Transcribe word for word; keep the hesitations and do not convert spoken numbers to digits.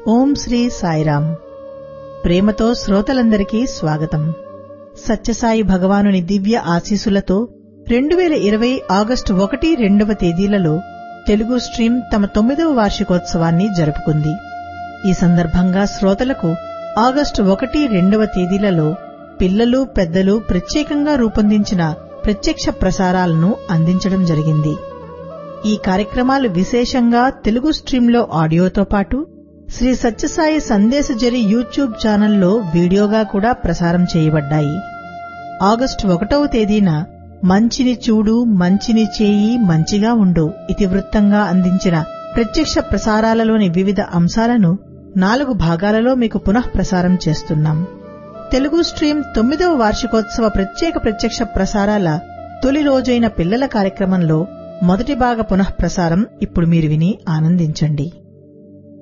ఓం శ్రీ సాయిరామ్. ప్రేమతో శ్రోతలందరికీ స్వాగతం. సత్యసాయి భగవానుని దివ్య ఆశీసులతో రెండు వేల ఇరవై ఆగస్టు ఒకటి రెండవ తేదీలలో తెలుగు స్ట్రీమ్ తమ తొమ్మిదవ వార్షికోత్సవాన్ని జరుపుకుంది. ఈ సందర్భంగా శ్రోతలకు ఆగస్టు ఒకటి రెండవ తేదీలలో పిల్లలు పెద్దలు ప్రత్యేకంగా రూపొందించిన ప్రత్యక్ష ప్రసారాలను అందించడం జరిగింది. ఈ కార్యక్రమాలు విశేషంగా తెలుగు స్ట్రీంలో ఆడియోతో పాటు శ్రీ సత్యసాయి సందేశజరి యూట్యూబ్ ఛానల్లో వీడియోగా కూడా ప్రసారం చేయబడ్డాయి. ఆగస్టు ఒకటవ తేదీన మంచిని చూడు మంచిని చేయి మంచిగా ఉండు ఇతివృత్తంగా అందించిన ప్రత్యక్ష ప్రసారాలలోని వివిధ అంశాలను నాలుగు భాగాలలో మీకు పునః ప్రసారం చేస్తున్నాం. తెలుగు స్ట్రీమ్ తొమ్మిదవ వార్షికోత్సవ ప్రత్యేక ప్రత్యక్ష ప్రసారాల తొలి రోజైన పిల్లల కార్యక్రమంలో మొదటి భాగ పునః ప్రసారం ఇప్పుడు మీరు విని ఆనందించండి.